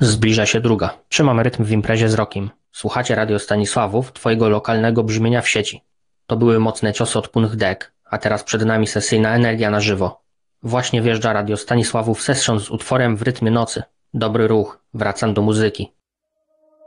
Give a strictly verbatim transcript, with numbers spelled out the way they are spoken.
Zbliża się druga. Trzymam rytm w imprezie z Rokim. Słuchacie Radio Stanisławów, twojego lokalnego brzmienia w sieci. To były mocne ciosy od Punch Deck, a teraz przed nami sesyjna energia na żywo. Właśnie wjeżdża Radio Stanisławów Session z utworem w rytmie nocy. Dobry ruch, wracam do muzyki.